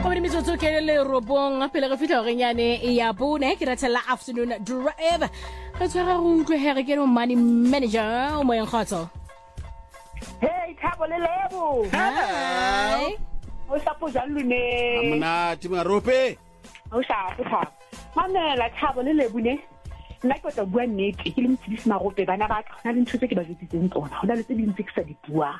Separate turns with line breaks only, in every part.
Obedi metsotso ke le robong pele re fitla renyane ya bone ke ratela afternoon drive re tshwara go utlwe here ke no money manager o mo engkgotso.
Hey Thabo le Lebo.
Hi.
O sa poja lune.
Amna timarope.
O sa Thabo. Mamela Thabo le Lebo ne. Nna ke tla bua nnete ke le mtsidisi marope bana ba ka na le ntse ke ba jetsitseng tsona ho na le tse dintse ke sa di bua.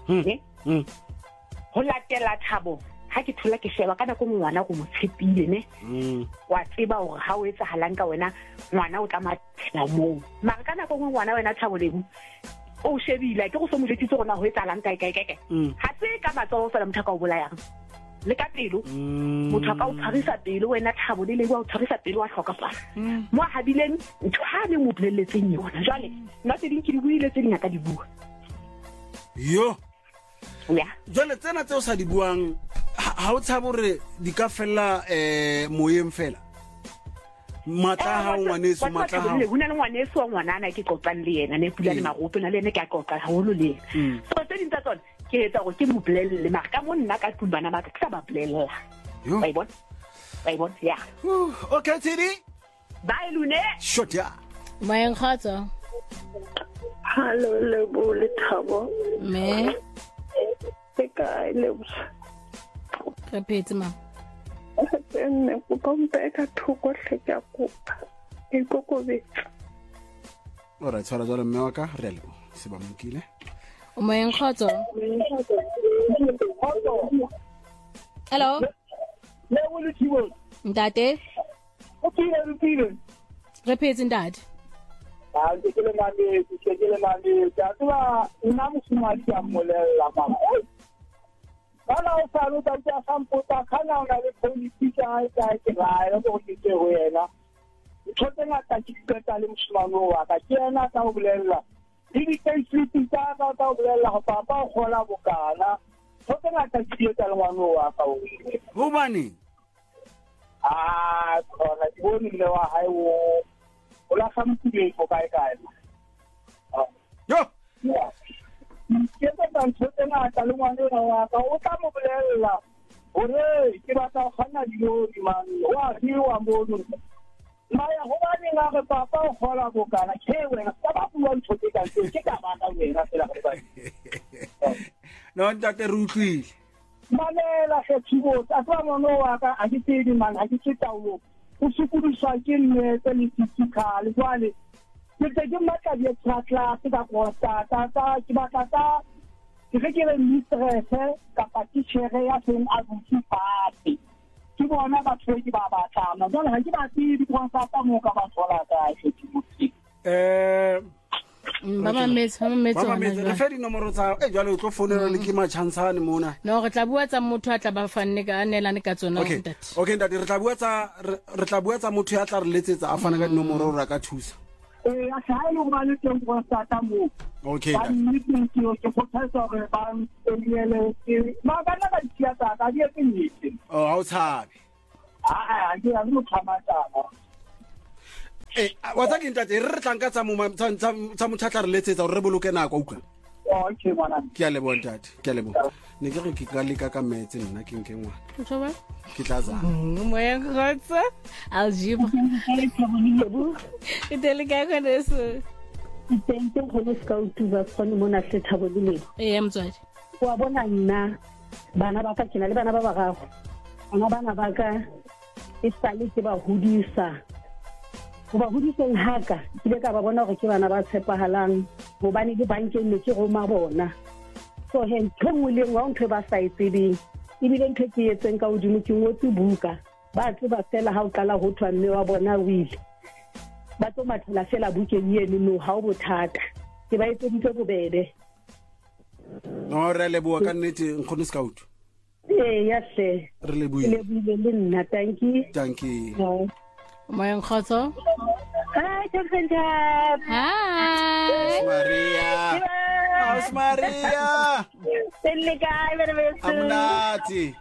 Ho latela Thabo ha ke thola ke sheba kana go ngwana go mo tshepile ne wa tseba hore ha o etsa halanka wena ngwana o tla mathela mo mara kana go ngwana wena Thabo Lebo o shebile ke go so mo jetsitse gona ho etsa halanka kae ha se ka matso fela mthaka o bolayang le ka pelo motho ka o tshwarisa pelo wena Thabo le Lebo o tshwarisa pelo wa hloka pa mo habileng ntshwane mo boleletseng yona jwale nna tse ding ke di buile tse ding ka di bua
yo
ya
jwale tsena tse o sa di buang ha o tshabore di ka fella moyeng fela matla ha ngwaneso matla ha
le hona le ngwaneso wa ngwanana ke qoqang le yena ne pula le marope na le ene ke a qoqa haholo le so tse dinta tsona ke etsa go ke mo blelle mara ka mo nna ka tlubana ba ka sa ba blella bye bon ya
okay tidi
bye lune
shot ya
Mo engkgotso.
Hello Lebo le Thabo.
Me
Ka Lebo.
repete ma.
Nne go kompeka thoko hleka kopa. Ke kokobetsa.
ora tshwara jalo mme wa ka re a lebo se ba mokile
O mo engkgotso. Hello.
le o le thibo
Ntate,
o pile
repete ntate.
ke le mane ka twa nna mosumadi ya molella mama bana o sa lo tsa sampota kana ona le politika ka ke ra go ke ho yena tshotse ngata ke tseta le mosumano wa ka ke yena ka o bolella le di Facebook tsa ka o bolella go papa o gola bokana tshotse ngata ke etsa le ngwano wa ka
ho bane
khona ke bone le wa hae o la samphile go kae
yo
ke tsa ntse ngata le ngwana wa ka o tla mo bolella hore ke batla go gana dilo di man wa hiwa mono maya go ba nna ga papa o gola bokana ke wena ka ba bua ntse ka ntse ke ka ba ka wena fela ga ba
no ntate re utlwile
mamela ge thibo tsa tsa mono wa ka a ke tsedi man a ke tsetaulo o sukudiswa ke nne tse le physical jwale ke ke matla di tlatla ke ka kosta ta ke batla ta ke ke le mistress ka patithere ya seng a butsi pati ke bona ba tshwedi ba tama jwale ha ke ba di kontrata mo ka ba thola ka ke
Mama metso
re fe dinomoro tsa jwale o tlo founela le ke machansane mona
no re tla bua tsa motho a tla ba fanne ka nelane ka tsona ntate.
okay ntate re tla bua tsa motho ya tla re letsetsa a fana ka dinomoro re ka thusa
a sa ile ba le teng kontrata mo
okay
ba meeting ke potasa re ba ele ke ma ba na dia ta ka dia ke nnete
ha o tshabe
ke a mo tsamata
wa tsa ke ntate re tlanka tsa motho a tla re letsetsa gore re boloke nako utlwa
okay mwana
ke a leboa ntate ke a leboa ne ke re ke ka leka ka metse nna ke nke ngwana
Tsoba?
ke tla zama
Mo engkgotso. Algebra. Itele ka kone so.
Tente go le scout ba tsone mo na se Thabo le Lebo.
Motswadi.
Wa bona nna bana ba ka kena le bana ba ba gago. Bana ba ka e sale ke ba hodisa. Go ba hodiseng haka ke le ka ba bona gore ke bana ba tshepahalang gobane le bankeng ne ke go ma bona. So he ntho le ngwa ntho ba sa itsebeng ebile ntho ke etseng ka hodimo ke ngotse buka ba tseba fela ha o qala ho thwa mme wa bona wile ba tlo mathela fela bukeng yeno no ha o bothata ke ba etseditse bobebe
no re leboa ka nnete nkgone scout
ya hle
re leboile
le nna thank you
Mo engkgotso.
Hi Tafenda.
Hi.
Maria How's Maria
Telle kae
amnati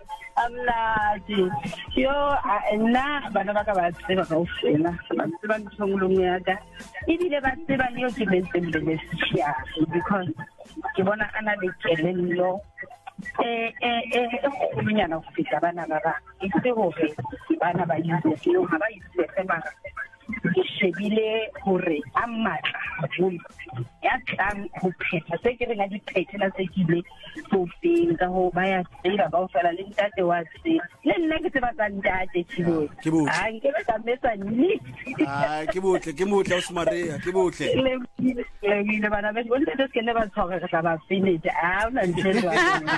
yo nna bana ba ka ba tseba ka ofela ba tseba ntshongolong ya ka ebile ba tseba le yo ke bentse because ke bona ana le kelello kgolonyana go feta bana ba bang e se gore bana ba useless ga ba useless mara ke shebile gore a matla haholo ya tlang go phetha se ke reng a diphethela tse kile go feng ka go ba ya tseba ba o fela le ntate wa tse le nna ke tseba tsa ntate tshilo a nke ba tsamesa ni
ke botle o smareya ke botle
le bana ba bonte se ke ne ba tshwara ka ba finish a ona ntshelo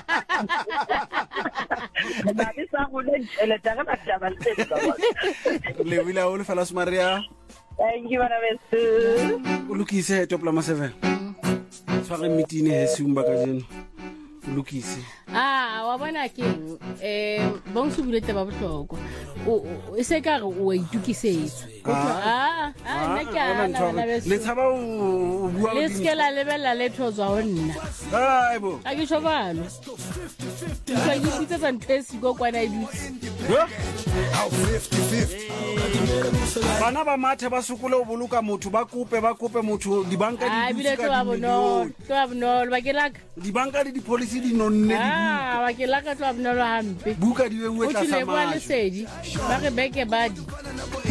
ba di sa go le tshela tsa ba taba tse
le wila o le fela smareya
thank you bana beso
ulukise top lama 7 tshware meeting he sumba ka jeno ulukise
wa bona ke bong subulete ba botlhoko o se ka re o itukisetse nna ke ana
le tshaba o bua
le skela lebella le thotswa ho nna
aibo
a ke shobalo sa yitse tsa ntse go kwana idutse
bana ba mathe ba sukule o boloka motho ba kope motho dibanka di
bile twa bonolo ba ke laka
dibanka di policy di nonne
ba ke laka twa bonolo hampe
buka di we tla
o
sama
tsile bua le sedi ba re beke badi